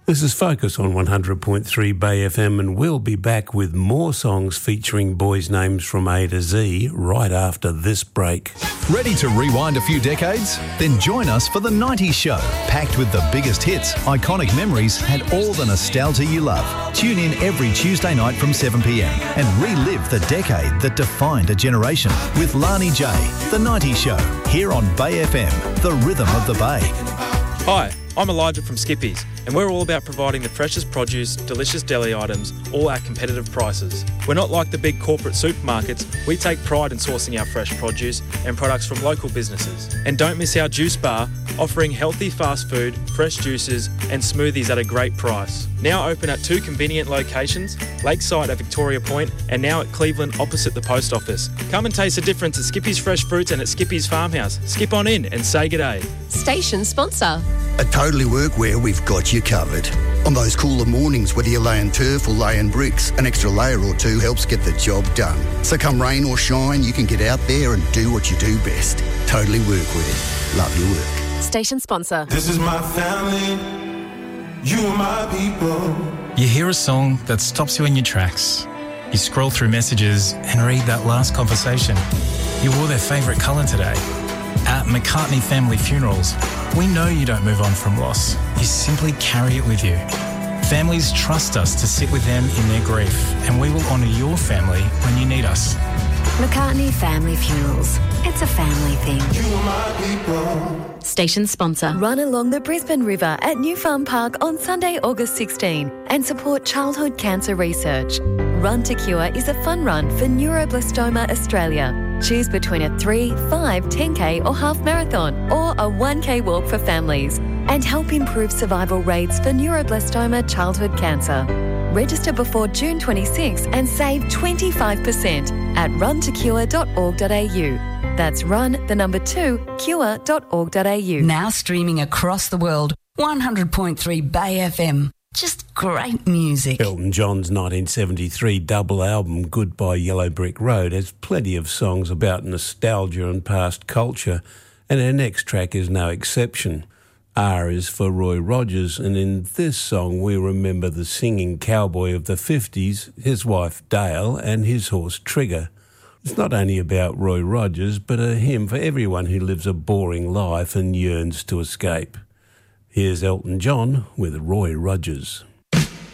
This is Focus on 100.3 Bay FM, and we'll be back with more songs featuring boys' names from A to Z right after this break. Ready to rewind a few decades? Then join us for The 90s Show, packed with the biggest hits, iconic memories and all the nostalgia you love. Tune in every Tuesday night from 7pm and relive the decade that defined a generation with Lani J. The 90s Show, here on Bay FM, the rhythm of the Bay. Hi, I'm Elijah from Skippies, and we're all about providing the freshest produce, delicious deli items, all at competitive prices. We're not like the big corporate supermarkets. We take pride in sourcing our fresh produce and products from local businesses. And don't miss our juice bar, offering healthy fast food, fresh juices and smoothies at a great price. Now open at 2 convenient locations, Lakeside at Victoria Point and now at Cleveland opposite the post office. Come and taste the difference at Skippies Fresh Fruits and at Skippies Farmhouse. Skip on in and say g'day. Station sponsor. At Totally Workwear, we've got you covered. On those cooler mornings, whether you're laying turf or laying bricks, an extra layer or two helps get the job done. So come rain or shine, you can get out there and do what you do best. Totally Workwear. Love your work. Station sponsor. This is my family. You are my people. You hear a song that stops you in your tracks. You scroll through messages and read that last conversation. You wore their favourite colour today. At McCartney Family Funerals, we know you don't move on from loss. You simply carry it with you. Families trust us to sit with them in their grief, and we will honour your family when you need us. McCartney Family Funerals. It's a family thing. You are my people. Station sponsor. Run along the Brisbane River at New Farm Park on Sunday, August 16 and support childhood cancer research. Run to Cure is a fun run for Neuroblastoma Australia. Choose between a 3, 5, 10k or half marathon or a 1k walk for families and help improve survival rates for neuroblastoma childhood cancer. Register before June 26 and save 25% at runtocure.org.au. That's run2cure.org.au. Now streaming across the world, 100.3 Bay FM. Just great music. Elton John's 1973 double album, Goodbye Yellow Brick Road, has plenty of songs about nostalgia and past culture, and our next track is no exception. R is for Roy Rogers, and in this song we remember the singing cowboy of the 50s, his wife Dale, and his horse Trigger. It's not only about Roy Rogers, but a hymn for everyone who lives a boring life and yearns to escape. Here's Elton John with Roy Rogers.